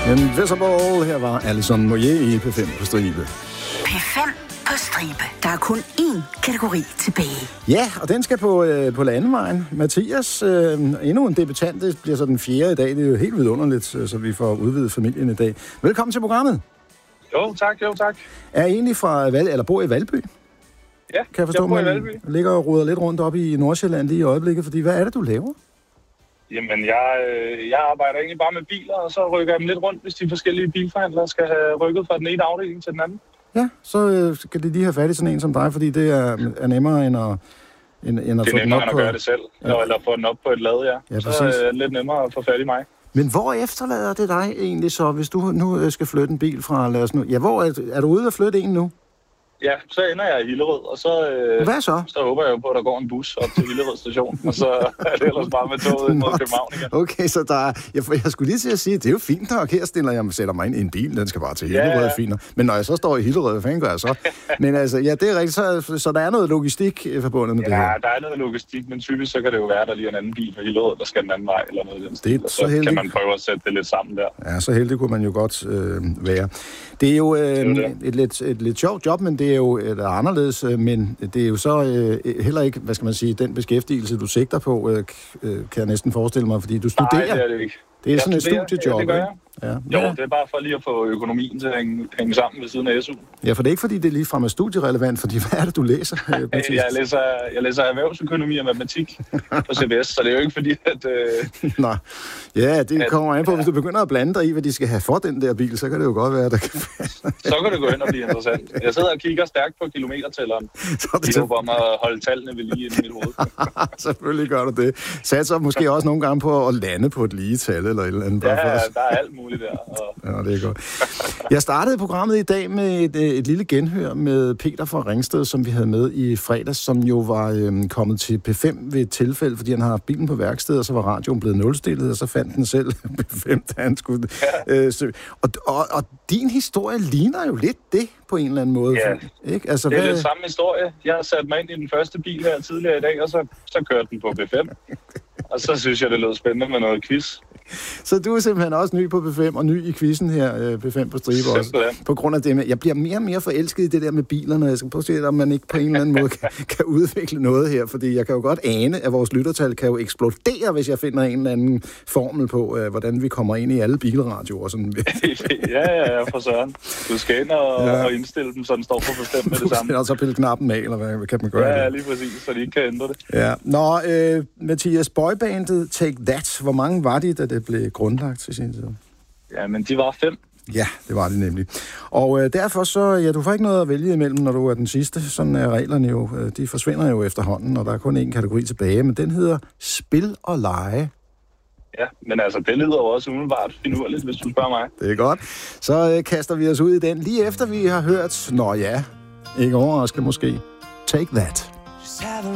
Invisible. Her var Alison Moyet i P5 på stribe. P5 på stribe. Der er kun én kategori tilbage. Ja, og den skal på landevejen. Mathias, endnu en debutant, det bliver så den 4. i dag. Det er jo helt vidunderligt, så vi får udvidet familien i dag. Velkommen til programmet. Jo, tak. Er I egentlig fra eller bor i Valby? Ja, kan jeg forstå, bor i Valby. Ligger og roder lidt rundt op i Nordsjælland lige i øjeblikket, fordi hvad er det, du laver? Jamen, jeg arbejder egentlig bare med biler, og så rykker jeg dem lidt rundt, hvis de forskellige bilforhandlere skal have rykket fra den ene afdeling til den anden. Ja, så skal de lige have fat i sådan en som dig, fordi det er nemmere end at få den op på... Det er nemmere end at gøre det selv, eller få den op på et lad, ja. Så er det lidt nemmere at få fat i mig. Men hvor efterlader det dig egentlig så, hvis du nu skal flytte en bil fra, lad os nu... Ja, hvor er du ude at flytte en nu? Ja, så ender jeg i Hillerød, og så... Hvad så? Så håber jeg jo på, at der går en bus op til Hillerød station, og så er det ellers bare med toget mod København igen. Okay, så der er... Jeg skulle lige til at sige, at det er jo fint nok. Her sætter mig ind i en bil, den skal bare til Hillerød, er fint nok. Men når jeg så står i Hillerød, hvad fanden gør jeg så? Men altså, ja, det er rigtigt. Så der er noget logistik forbundet med det her. Ja, der er noget logistik, men typisk så kan det jo være, at der lige er en anden bil fra Hillerød, der skal den anden vej, eller noget i den stil. Det er så kan man prøve at sætte det lidt sammen der. Ja, så heldig kunne man jo godt være. Det er jo et lidt sjovt job, men det er jo anderledes, men det er jo så heller ikke, hvad skal man sige, den beskæftigelse, du sigter på, kan jeg næsten forestille mig, fordi du studerer. Nej, det er det ikke. Det er sådan et studiejob, det gør jeg. Ja. Jo, det er bare for lige at få økonomien til at hænge sammen ved siden af SU. Ja, for det er ikke fordi, det er ligefrem studierelevant, fordi hvad er det, du læser? Jeg læser erhvervsøkonomi og matematik på CBS, så det er jo ikke fordi, at... Nej. Ja, det kommer an på, hvis du begynder at blande dig i, hvad de skal have for den der bil, så kan det jo godt være, der kan... Så kan det gå hen og blive interessant. Jeg sidder og kigger stærkt på kilometertælleren. Det er jo om at holde tallene ved lige inde i mit hoved. Selvfølgelig gør du det. Satser måske også nogle gange på at lande på et lige tal eller et eller andet. Ja, der er alt muligt der. Ja, det er godt. Jeg startede programmet i dag med et lille genhør med Peter fra Ringsted, som vi havde med i fredags, som jo var kommet til P5 ved et tilfælde, fordi han har bilen på værksted, og så var radioen blevet nulstillet, og så fandt den selv P5, da han skulle... Ja. Og din historie ligner jo lidt det på en eller anden måde. Ja, ikke? Altså, det er lidt samme historie. Jeg har sat mig ind i den første bil her tidligere i dag, og så kørte den på P5. Og så synes jeg, det lød spændende med noget quiz. Så du er simpelthen også ny på P5 og ny i quizzen her, P5 på stribe også. På grund af det med, jeg bliver mere og mere forelsket i det der med bilerne. Jeg skal prøve at se, om man ikke på en eller anden måde kan udvikle noget her, fordi jeg kan jo godt ane, at vores lyttertal kan jo eksplodere, hvis jeg finder en eller anden formel på, hvordan vi kommer ind i alle bilradioer. Sådan. Ja, for søren. Du skal ind og indstille dem, så den står på bestemt med det samme. Og så pille knappen af, eller hvad kan man gøre? Ja, lige præcis, så de ikke kan ændre det. Ja. Nå, Mathias, boybandet Take That, hvor mange var de, da det blev grundlagt til sin tid? Ja, men de var 5. Ja, det var det nemlig. Og derfor så, du får ikke noget at vælge imellem, når du er den sidste. Sådan er reglerne jo, de forsvinder jo efterhånden, og der er kun én kategori tilbage, men den hedder Spil og Lege. Ja, men altså, det lyder jo også umiddelbart finurligt, hvis du spørger mig. Det er godt. Så kaster vi os ud i den, lige efter vi har hørt, ikke overraskende måske, Take That.